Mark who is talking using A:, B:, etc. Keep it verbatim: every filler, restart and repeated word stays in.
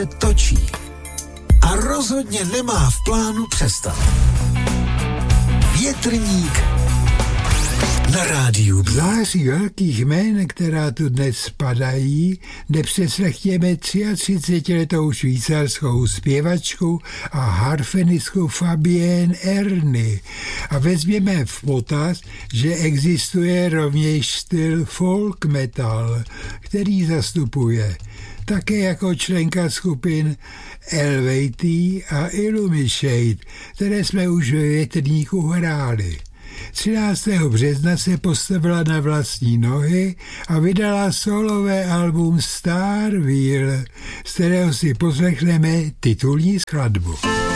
A: točí a rozhodně nemá v plánu přestat. Větrník na rádiu.
B: V září velkých jmén, která tu dnes spadají, nepřeslechněme třiatřicetiletou švýcarskou zpěvačku a harfenistku Fabienne Erny a vezměme v potaz, že existuje rovněž styl folk metal, který zastupuje také jako členka skupin L V T a Illumishade, které jsme už ve Větrníku hráli. třináctého března se postavila na vlastní nohy a vydala solové album Star Wheel, z kterého si poslechneme titulní skladbu.